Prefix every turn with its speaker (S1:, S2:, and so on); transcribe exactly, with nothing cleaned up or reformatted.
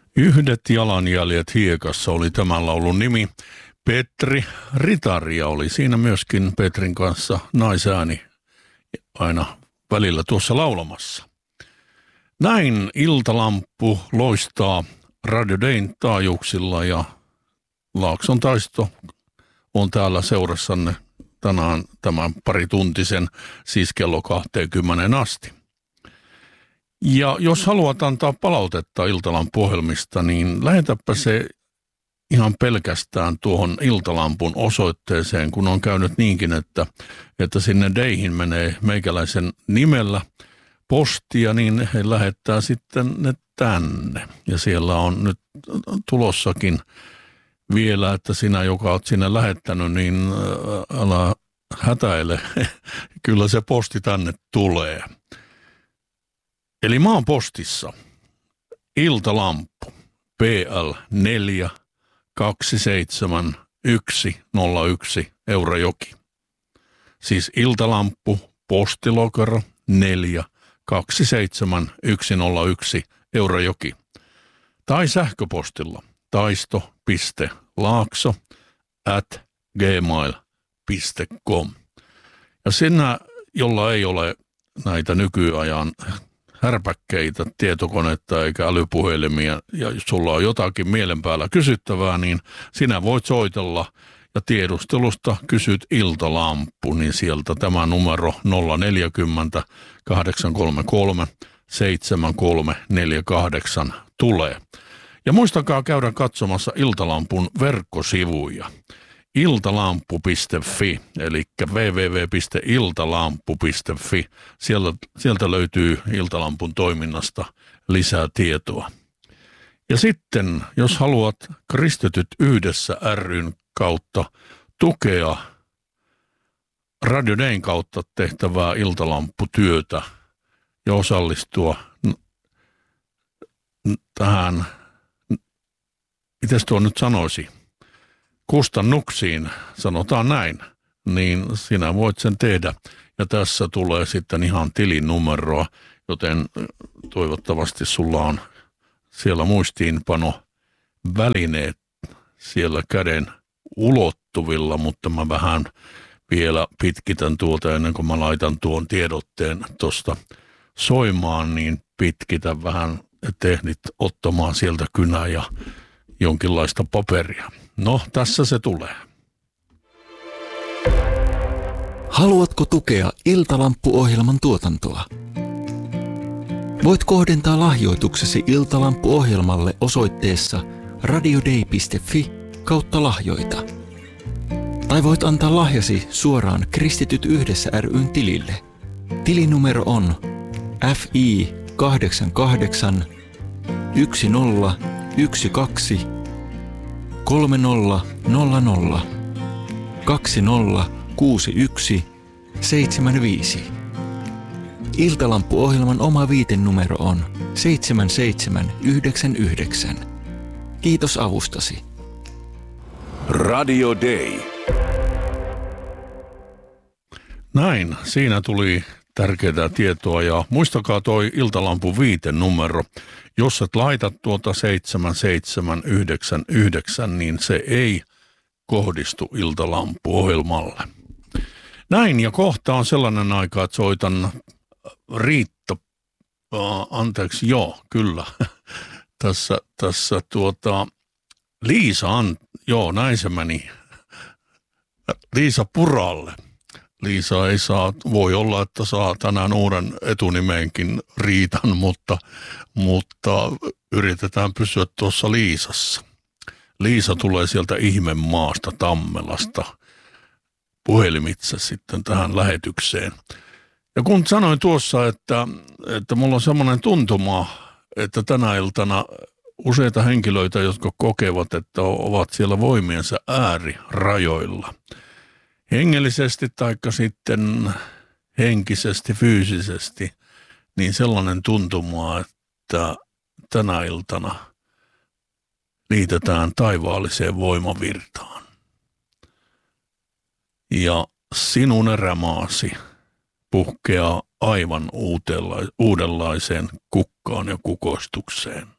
S1: Yhdet jalanjäljet hiekassa oli tämän laulun nimi. Petri Ritaria oli siinä myöskin Petrin kanssa naisääni aina välillä tuossa laulamassa. Näin iltalamppu loistaa Radio Dayn taajuuksilla ja Laakson taisto on täällä seurassanne tänään tämän parituntisen, siis kello kaksikymmentä asti. Ja jos haluat antaa palautetta Iltalampu-ohjelmista, niin lähetäpä se ihan pelkästään tuohon Iltalampun osoitteeseen, kun on käynyt niinkin, että, että sinne Dayhin menee meikäläisen nimellä postia, niin he lähettää sitten ne tänne. Ja siellä on nyt tulossakin vielä, että sinä, joka olet sinne lähettänyt, niin älä hätäile. Kyllä se posti tänne tulee. Eli mä oon postissa. Iltalamppu. P L neljä kaksi seitsemän yksi nolla yksi Eurajoki. Siis Iltalamppu, postilokero neljä kaksi seitsemän yksi nolla yksi Eurajoki. Tai sähköpostilla taisto piste laakso at gmail piste com. Ja sinä, jolla ei ole näitä nykyajan härpäkkeitä, tietokonetta eikä älypuhelimia, ja jos sulla on jotakin mielen päällä kysyttävää, niin sinä voit soitella ja tiedustelusta kysyt Iltalamppu, niin sieltä tämä numero nolla neljäkymmentä kahdeksan kolme kolme seitsemän kolme neljä kahdeksan tulee. Ja muistakaa käydä katsomassa Iltalampun verkkosivuja. iltalampu piste fi, eli double-u double-u double-u piste iltalampu piste fi. Sieltä, sieltä löytyy Iltalampun toiminnasta lisää tietoa. Ja sitten, jos haluat Kristityt yhdessä ry:n kautta tukea Radio Dayn kautta tehtävää Iltalamputyötä ja osallistua tähän, mites tuo nyt sanoisi, kustannuksiin, sanotaan näin, niin sinä voit sen tehdä. Ja tässä tulee sitten ihan tilinumeroa, joten toivottavasti sulla on siellä muistiinpano välineet siellä käden ulottuvilla, mutta mä vähän vielä pitkitän tuota ennen kuin mä laitan tuon tiedotteen tuosta soimaan, niin pitkitän vähän, että ehdit ottamaan sieltä kynää ja jonkinlaista paperia. No, tässä se tulee.
S2: Haluatko tukea Iltalampu-ohjelman tuotantoa? Voit kohdentaa lahjoituksesi Iltalampu-ohjelmalle osoitteessa radiodei piste fi kautta lahjoita. Tai voit antaa lahjasi suoraan Kristityt yhdessä ry:n tilille. Tilinumero on F I kahdeksan kahdeksan yksi nolla yksi kaksi kolme nolla nolla nolla kaksi nolla kuusi yksi seitsemän viisi. Iltalampu-ohjelman oma viitenumero on seitsemän seitsemän yhdeksän yhdeksän. Kiitos avustasi.
S3: Radio Day.
S1: Näin, siinä tuli tärkeää tietoa ja muistakaa toi Iltalampun viitenumero. Jos et laita tuota seitsemän seitsemän yhdeksän yhdeksän, niin se ei kohdistu Iltalampu-ohjelmalle. Näin, ja kohta on sellainen aika, että soitan Riitta, uh, anteeksi, joo, kyllä, tässä, tässä tuota, Liisa, an, joo, näin se meni, Liisa Puralle. Liisa ei saa, voi olla, että saa tänään uuden etunimeenkin Riitan, mutta, mutta yritetään pysyä tuossa Liisassa. Liisa tulee sieltä ihmemaasta Tammelasta puhelimitse sitten tähän lähetykseen. Ja kun sanoin tuossa, että, että mulla on semmoinen tuntuma, että tänä iltana useita henkilöitä, jotka kokevat, että ovat siellä voimiensa äärirajoilla. Hengellisesti taikka sitten henkisesti, fyysisesti, niin sellainen tuntuma, että tänä iltana liitetään taivaalliseen voimavirtaan. Ja sinun erämaasi puhkeaa aivan uudenlaiseen kukkaan ja kukoistukseen.